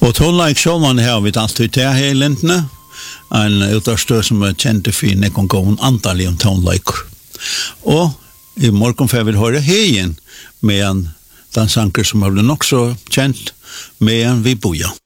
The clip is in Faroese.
Og tonleik sjålman har vi alltid til her i lintene. En utavstø som er kjent for nekken gåen antallig om tonleiker. Og i morgen får vi høre heien med den sanker som har blitt nok så kjent med en vi boja.